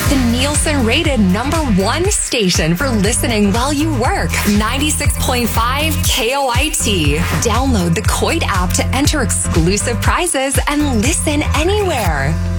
the Nielsen rated #1 station for listening while you work. 96.5 KOIT. Download the Coit app to enter exclusive prizes and listen anywhere.